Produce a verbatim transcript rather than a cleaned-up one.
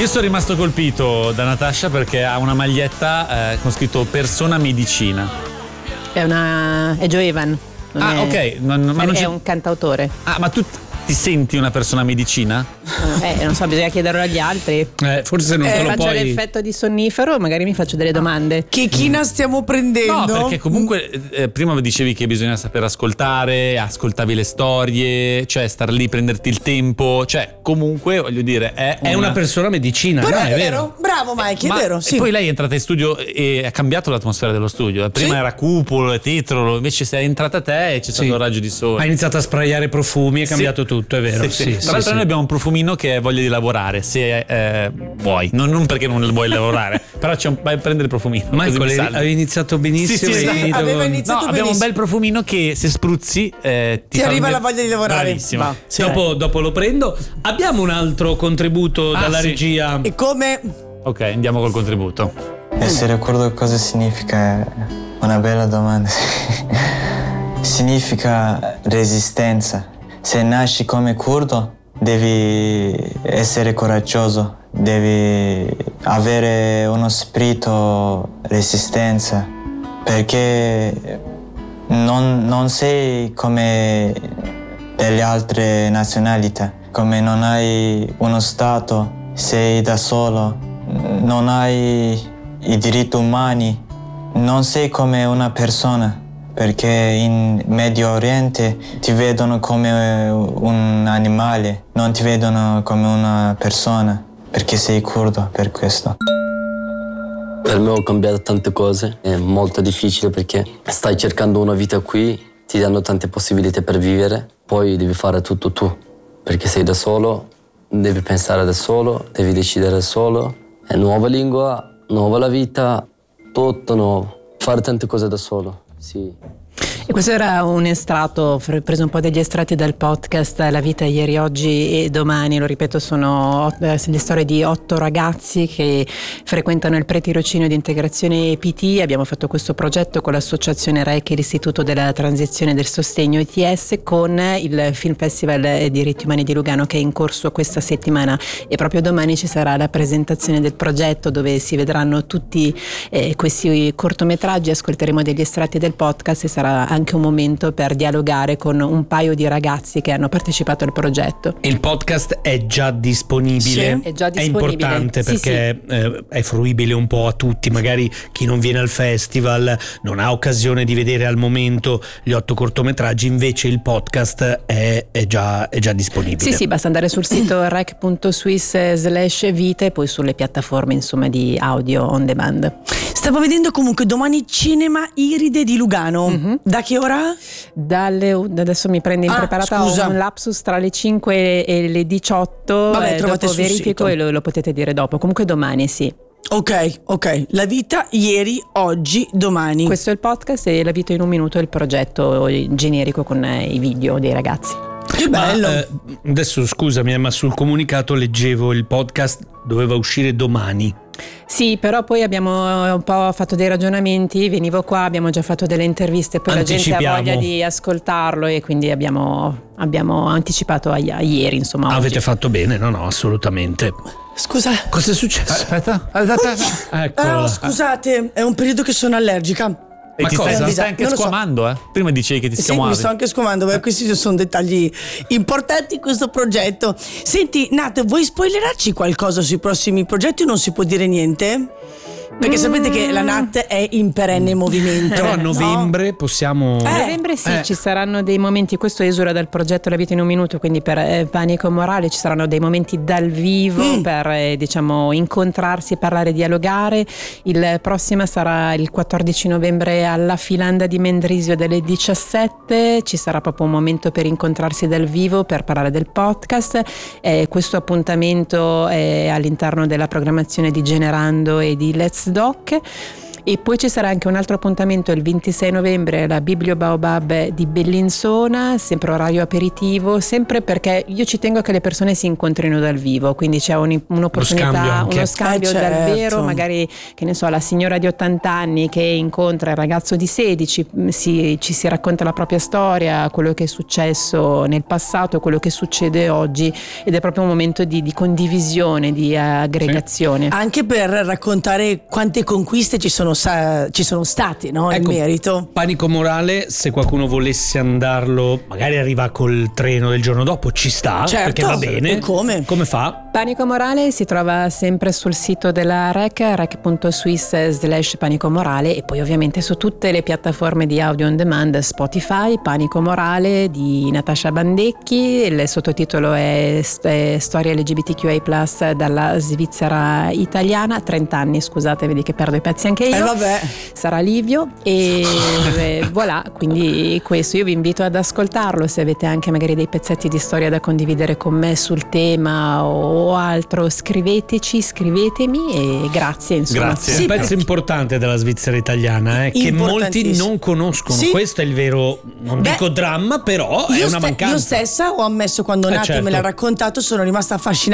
Io sono rimasto colpito da Natasha perché ha una maglietta eh, con scritto persona medicina. È una è Joe Evan. Ah, è, ok, non, ma non è c'è... un cantautore. Ah, ma tu ti senti una persona medicina? Eh, non so, bisogna chiederlo agli altri. Eh, forse non Eh, te lo faccio puoi. l'effetto di sonnifero, magari mi faccio delle domande. Che china stiamo prendendo? No, perché comunque eh, prima dicevi che bisogna saper ascoltare, ascoltavi le storie, cioè star lì, prenderti il tempo, cioè comunque voglio dire è, È una persona medicina, Però no, è vero, bravo Mike, è Ma- vero, e sì. poi lei è entrata in studio e ha cambiato l'atmosfera dello studio. Prima Sì. era cupolo e tetrolo, invece sei entrata te e c'è stato Sì. un raggio di sole. Ha iniziato a sprayare profumi, è cambiato Sì. tutto, è vero. Sì, Sì, sì. sì, Tra l'altro sì. noi abbiamo un profumino che ha voglia di lavorare, se eh, vuoi, non, non perché non vuoi lavorare, però c'è un, vai a prendere il profumino. così mi Michael, salvi. avevi iniziato benissimo. Sì, sì, e sì, hai finito aveva con- iniziato No, abbiamo un bel profumino che se spruzzi eh, ti, Ti fa arriva venire- la voglia di lavorare. Bravissima. Va. Sì. Dopo, dopo lo prendo. Abbiamo un altro contributo Ah, dalla sì. regia. E come? Ok, andiamo col contributo. Essere curdo cosa significa? È una bella domanda. Significa resistenza. Se nasci come curdo, devi essere coraggioso, devi avere uno spirito resistenza, perché non, non sei come delle altre nazionalità, come non hai uno stato, sei da solo, non hai i diritti umani, non sei come una persona, perché in Medio Oriente ti vedono come un animale, non ti vedono come una persona, perché sei curdo per questo. Per me ho cambiato tante cose, è molto difficile perché stai cercando una vita qui, ti danno tante possibilità per vivere, poi devi fare tutto tu, perché sei da solo, devi pensare da solo, devi decidere da solo, è nuova lingua, nuova la vita, tutto nuovo, fare tante cose da solo, sì. E questo era un estratto, ho preso un po' degli estratti dal podcast La vita ieri, oggi e domani. Lo ripeto, sono le storie di otto ragazzi che frequentano il pre-tirocinio di integrazione P T. Abbiamo fatto questo progetto con l'associazione R E C e l'Istituto della Transizione e del Sostegno I T S con il Film Festival Diritti Umani di Lugano, che è in corso questa settimana, e proprio domani ci sarà la presentazione del progetto dove si vedranno tutti eh, questi cortometraggi. Ascolteremo degli estratti del podcast e sarà anche un momento per dialogare con un paio di ragazzi che hanno partecipato al progetto. Il podcast è già disponibile. Sì, è già disponibile. importante Sì, perché eh, è fruibile un po' a tutti. Magari chi non viene al festival non ha occasione di vedere al momento gli otto cortometraggi, invece il podcast è, è, già, è già disponibile. Sì, sì, basta andare sul sito rec punto swiss slash vita e poi sulle piattaforme insomma di audio on demand. Stavo vedendo comunque domani Cinema Iride di Lugano. Mm-hmm. Da che ora? Dalle, adesso mi prende Ah, impreparata, scusa. ho un lapsus tra le cinque e le diciotto. Vabbè, eh, trovate dopo sul verifico sito. e lo, lo potete dire dopo. Comunque domani, sì. Ok, ok. La vita ieri, oggi, domani. Questo è il podcast e La vita in un minuto è il progetto generico con eh, i video dei ragazzi. Che bello. Ma, eh, adesso scusami, eh, ma sul comunicato leggevo il podcast doveva uscire domani. Sì, però poi abbiamo un po' fatto dei ragionamenti, venivo qua, abbiamo già fatto delle interviste, poi la gente ha Anticipiamo. voglia di ascoltarlo e quindi abbiamo, abbiamo anticipato a, a ieri, insomma. Avete oggi. fatto bene, no no, assolutamente. Scusa. Cosa è successo? Aspetta, aspetta. Eccola. Ah, scusate, è un periodo che sono allergica. E Ma ti cosa? stai, stai anche Non lo so. squamando, eh? Prima dicevi che ti Sì, schiamavi. mi sto anche scomando, perché questi sono dettagli importanti in questo progetto. Senti, Nat, vuoi spoilerarci qualcosa sui prossimi progetti o non si può dire niente? Perché sapete che la Nat è in perenne movimento. Però a no? novembre possiamo... A novembre sì, Eh. ci saranno dei momenti, questo esula dal progetto La vita in un minuto, quindi per eh, Panico Morale ci saranno dei momenti dal vivo Mm. per eh, diciamo incontrarsi, parlare, dialogare. Il prossimo sarà il quattordici novembre alla Filanda di Mendrisio dalle diciassette, ci sarà proprio un momento per incontrarsi dal vivo per parlare del podcast. Eh, questo appuntamento è all'interno della programmazione di Generando e di Let's Doc. E poi ci sarà anche un altro appuntamento il ventisei novembre alla Biblio Baobab di Bellinzona, sempre orario aperitivo, sempre perché io ci tengo che le persone si incontrino dal vivo, quindi c'è un, un'opportunità, Uno scambio anche. uno scambio Eh, dal certo. vero, magari che ne so, la signora di ottanta anni che incontra il ragazzo di sedici, si, ci si racconta la propria storia, quello che è successo nel passato, quello che succede oggi, ed è proprio un momento di, di condivisione, di aggregazione. Anche per raccontare quante conquiste ci sono, sa- ci sono state, no? Ecco, In merito. Panico Morale, se qualcuno volesse andarlo, magari arriva col treno del giorno dopo, ci sta, Certo. perché va bene. E come? Come fa? Panico Morale si trova sempre sul sito della R E C, rec punto swiss slash Panico Morale, e poi ovviamente su tutte le piattaforme di audio on demand, Spotify, Panico Morale di Natascia Bandecchi, il sottotitolo è, è Storia L G B T Q I plus dalla Svizzera italiana, trenta anni, scusate, vedi che perdo i pezzi anche io. Eh vabbè. Sarà Livio e eh, voilà, quindi questo, io vi invito ad ascoltarlo se avete anche magari dei pezzetti di storia da condividere con me sul tema o altro, scriveteci, scrivetemi e grazie, insomma. Grazie. Sì, Un pezzo perché- importante della Svizzera italiana, eh, che molti Importantissimo. non conoscono. Sì. Questo è il vero, non Beh, dico dramma, però è Io, una ste- mancanza. io stessa ho ammesso quando Eh, Nati certo. me l'ha raccontato, sono rimasta affascinata